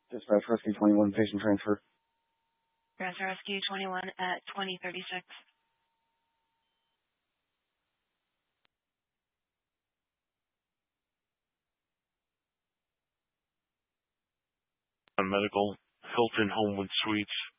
Dispatch Rescue 21, patient transfer. Transfer Rescue 21 at 2036. On medical, Hilton Homewood Suites.